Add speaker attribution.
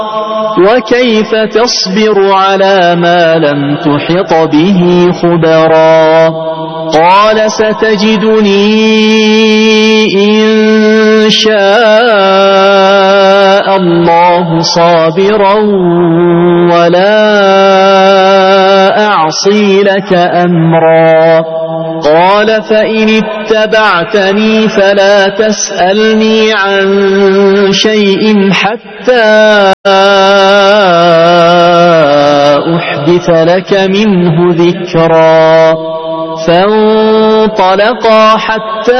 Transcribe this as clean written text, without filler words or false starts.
Speaker 1: وكيف تصبر على ما لم تحط به خبرا قال ستجدني إن شاء الله صابرا ولا أعصي لك أمرا قال فإن اتبعتني فلا تسألني عن شيء حتى أحدث لك منه ذكرا فانطلقا حتى